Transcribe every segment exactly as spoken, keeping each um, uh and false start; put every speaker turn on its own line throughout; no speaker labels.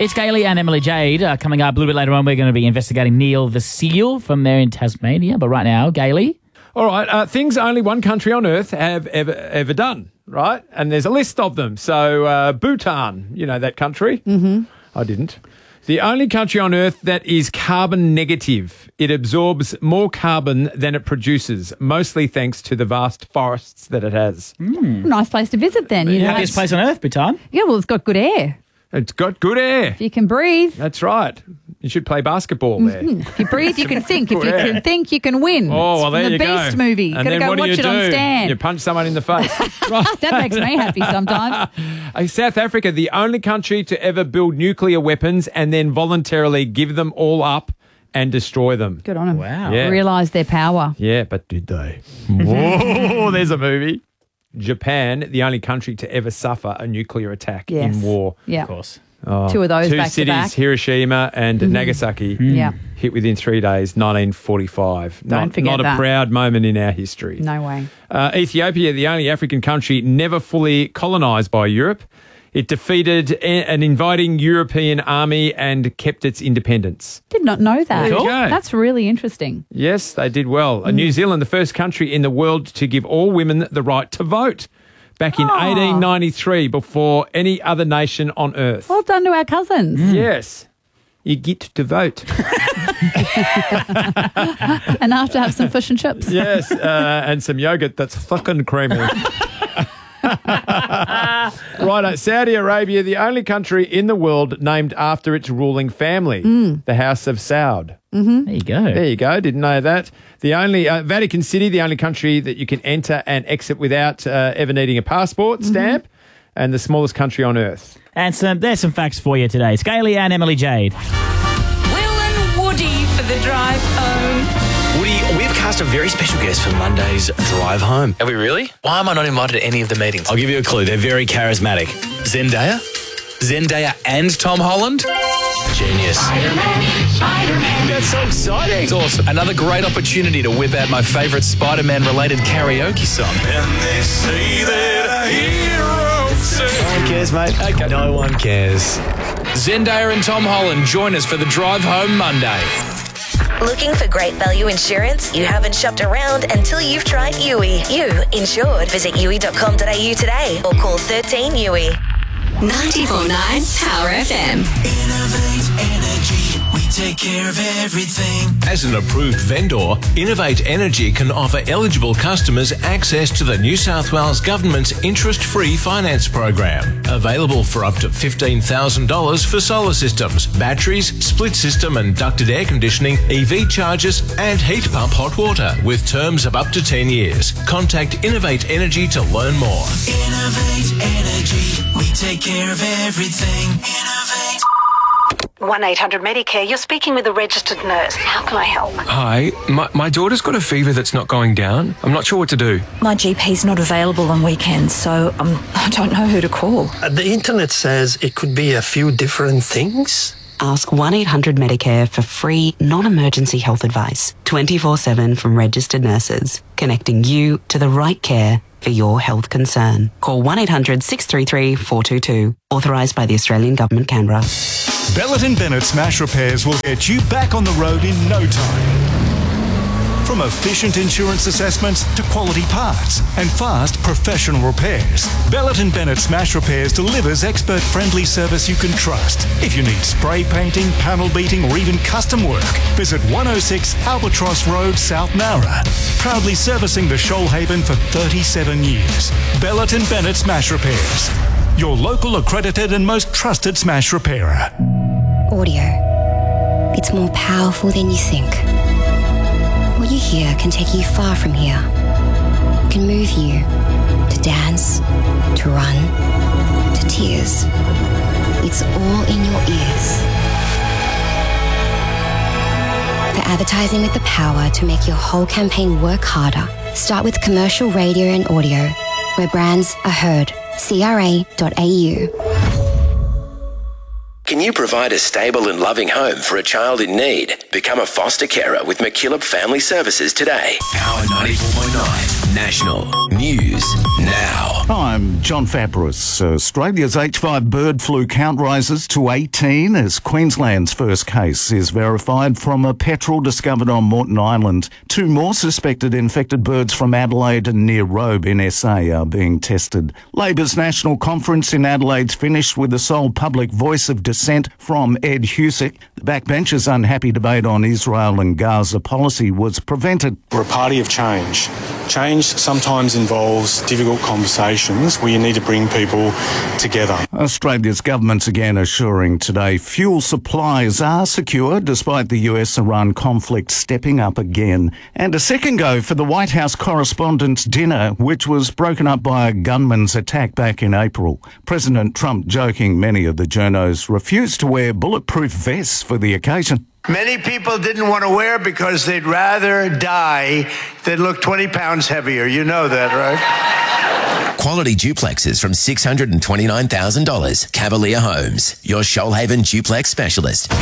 It's Gailey and Emily Jade. Uh, coming up a little bit later on, we're going to be investigating Neil the seal from there in Tasmania. But right now, Gailey.
All right, uh, things only one country on earth have ever ever done, right? And there's a list of them. So uh, Bhutan, you know that country? Mm-hmm. I didn't. The only country on earth that is carbon negative. It absorbs more carbon than it produces, mostly thanks to the vast forests that it has.
Mm. Nice place to visit then. You know,
Happiest place on earth, Bhutan.
yeah, well, it's got good air.
It's got good air.
If you can breathe.
That's right. You should play basketball there.
Mm-hmm. If you breathe, you can think. If you
Good air.
can think, you can win.
Oh, well,
It's
there
from
you
the
go.
Beast movie. You've
And
got to
then
go
what do
watch
you
it
do?
on Stan.
You punch someone in the face. Right.
That makes me happy sometimes.
Uh, South Africa, the only country to ever build nuclear weapons and then voluntarily give them all up and destroy them.
Good on them.
Wow.
Yeah.
Realise their power.
Yeah, but did they? Whoa, there's a movie. Japan, the only country to ever suffer a nuclear attack
Yes.
in war.
Yeah.
Of course.
Oh,
Two of those
Two
back to
cities,
back. Mm-hmm.
Hiroshima and Nagasaki,
Yeah.
hit within three days, nineteen forty-five.
Don't
not,
forget
Not a
that.
proud moment in our history.
No way.
Uh, Ethiopia, the only African country never fully colonised by Europe. It defeated a- an inviting European army and kept its independence.
Did not know that.
There you go.
That's really interesting.
Yes, they did well. Uh, New Zealand, the first country in the world to give all women the right to vote. Back in
Oh.
eighteen ninety-three, before any other nation on earth.
Well done to our cousins.
Yes. You get to vote.
And after have some fish and chips.
Yes, uh, and some yogurt that's fucking creamy. Right, Saudi Arabia, the only country in the world named after its ruling family, the House of Saud.
There you go.
There you go. Didn't know that. The only uh, Vatican City, the only country that you can enter and exit without uh, ever needing a passport stamp, and the smallest country on earth.
And some, there's some facts for you today. It's Gailey and Emily Jade.
Will and Woody for the drive home.
Woody, we've cast a very special guest for Monday's drive home.
Are we really? Why am I not invited to any of the meetings?
I'll give you a clue. They're very charismatic.
Zendaya? Zendaya and Tom Holland? Genius.
That's so exciting.
It's awesome. Another great opportunity to whip out my favourite Spider-Man related karaoke song.
And they say that a hero says... No one cares, mate. Okay. No one cares.
Zendaya and Tom Holland join us for the drive home Monday.
Looking for great value insurance? You haven't shopped around until you've tried U I. You insured. Visit U I dot com dot a u today or call thirteen U I.
ninety-four point nine Power F M.
Innovate Energy. We take care of everything.
As an approved vendor, Innovate Energy can offer eligible customers access to the New South Wales Government's interest-free finance program. Available for up to fifteen thousand dollars for solar systems, batteries, split system and ducted air conditioning, E V chargers and heat pump hot water with terms of up to ten years. Contact Innovate Energy to learn more.
Innovate Energy. We take care of everything. Innovate.
one eight hundred Medicare, you're speaking with a registered nurse. How can I help?
Hi, my, my daughter's got a fever that's not going down. I'm not sure what to do.
My G P's not available on weekends, so um, I don't know who to call.
Uh, the internet says it could be a few different things.
Ask one eight hundred Medicare for free, non-emergency health advice. twenty-four seven from registered nurses, connecting you to the right care for your health concern. Call one eight hundred six three three four two two. Authorised by the Australian Government, Canberra.
Bellett and Bennett Smash Repairs will get you back on the road in no time. From efficient insurance assessments to quality parts and fast professional repairs, Bellett and Bennett Smash Repairs delivers expert-friendly service you can trust. If you need spray painting, panel beating or even custom work, visit one oh six Albatross Road, South Nowra. Proudly servicing the Shoalhaven for thirty-seven years. Bellett and Bennett Smash Repairs. Your local accredited and most trusted smash repairer.
Audio. It's more powerful than you think. What you hear can take you far from here. It can move you to dance, to run, to tears. It's all in your ears. For advertising with the power to make your whole campaign work harder, start with commercial radio and audio, where brands are heard. C R A dot A U.
Can you provide a stable and loving home for a child in need? Become a foster carer with McKillop Family Services today.
Power ninety-four point nine National News Now.
I'm John Fabris. Australia's H five bird flu count rises to eighteen as Queensland's first case is verified from a petrel discovered on Moreton Island. Two more suspected infected birds from Adelaide and near Robe in S A are being tested. Labor's national conference in Adelaide's finished with the sole public voice of dissent from Ed Husic. The backbenchers' unhappy debate on Israel and Gaza policy was prevented.
We're a party of change. Change sometimes involves difficult conversations where you need to bring people together.
Australia's government's again assuring today fuel supplies are secure despite the U S Iran conflict stepping up again. And a second go for the White House Correspondents' Dinner, which was broken up by a gunman's attack back in April. President Trump joking many of the journos refused to wear bulletproof vests for the occasion.
Many people didn't want to wear because they'd rather die than look twenty pounds heavier. You know that, right?
Quality duplexes from six hundred twenty-nine thousand dollars. Cavalier Homes, your Shoalhaven duplex specialist.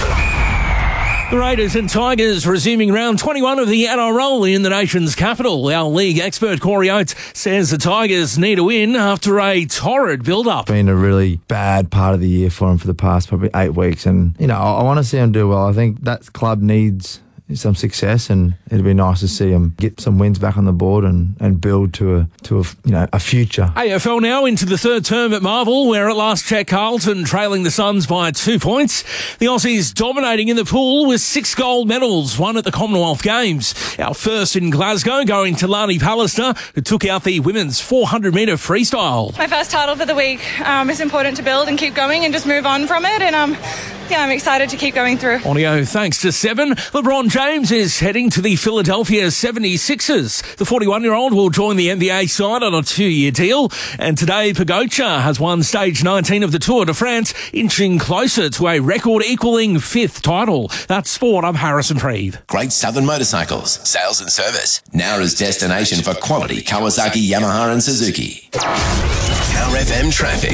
The Raiders and Tigers resuming round twenty-one of the N R L in the nation's capital. Our league expert Corey Oates says the Tigers need a win after a torrid build-up.
It's been a really bad part of the year for them for the past probably eight weeks. And, you know, I, I want to see them do well. I think that club needs some success, and it'd be nice to see them get some wins back on the board and, and build to a to a you know a future.
A F L now into the third term at Marvel, where at last check Carlton trailing the Suns by two points. The Aussies dominating in the pool with six gold medals won at the Commonwealth Games. Our first in Glasgow going to Lani Pallister, who took out the women's four hundred metre freestyle.
My first title for the week. Um, it's important to build and keep going and just move on from it, and um, yeah, I'm excited to keep going through.
Audio thanks to Seven. LeBron James is heading to the Philadelphia seventy-sixers. The forty-one-year-old will join the N B A side on a two-year deal. And today, Pogacar has won stage nineteen of the Tour de France, inching closer to a record-equalling fifth title. That's sport. I'm Harrison Freed.
Great Southern Motorcycles, sales and service. Nowra's destination for quality Kawasaki, Yamaha and Suzuki. Power F M traffic.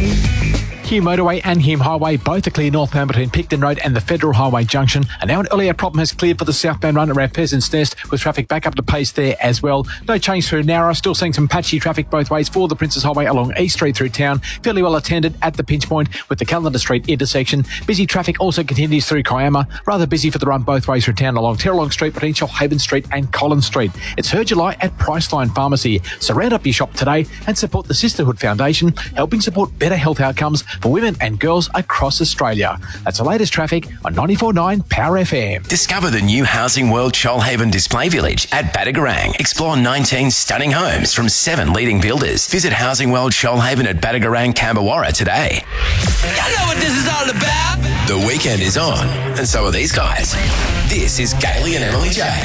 Hume Motorway and Hume Highway both are clear northbound between Picton Road and the Federal Highway Junction. And now an earlier problem has cleared for the southbound run around Pheasants Nest with traffic back up to pace there as well. No change through Nowra. Still seeing some patchy traffic both ways for the Princes Highway along East Street through town. Fairly well attended at the pinch point with the Callender Street intersection. Busy traffic also continues through Kiama. Rather busy for the run both ways through town along Terrelong Street between Shoalhaven Street and Collins Street. It's Her July at Priceline Pharmacy. So round up your shop today and support the Sisterhood Foundation, helping support better health outcomes for women and girls across Australia. That's the latest traffic on ninety-four point nine Power F M.
Discover the new Housing World Shoalhaven Display Village at Badagarang. Explore nineteen stunning homes from seven leading builders. Visit Housing World Shoalhaven at Badagarang, Camberwarra today.
I know what this is all about.
The weekend is on, and so are these guys. This is Gailey and Emily J.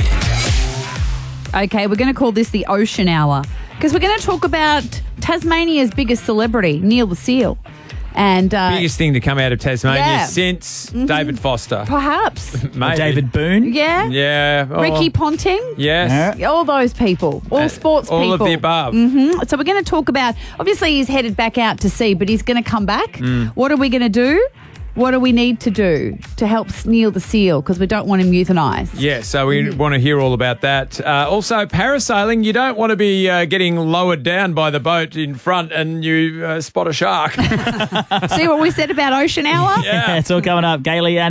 Okay, we're going to call this the Ocean Hour because we're going to talk about Tasmania's biggest celebrity, Neil the Seal. And uh,
biggest thing to come out of Tasmania
yeah.
since
mm-hmm.
David Foster.
Perhaps.
Maybe.
David Boone.
Yeah.
Yeah. Oh.
Ricky Ponting.
Yes.
Yeah. All those people. All uh, sports
all
people.
All of the above.
Mm-hmm. So we're going to talk about, obviously he's headed back out to sea, but he's going to come back.
Mm.
What are we going to do? What do we need to do to help Neil the Seal? Because we don't want him euthanised.
Yeah, so we mm. want to hear all about that. Uh, also, parasailing, you don't want to be uh, getting lowered down by the boat in front and you uh, spot a shark.
See what we said about Ocean Hour?
Yeah.
It's all coming up. Gailey and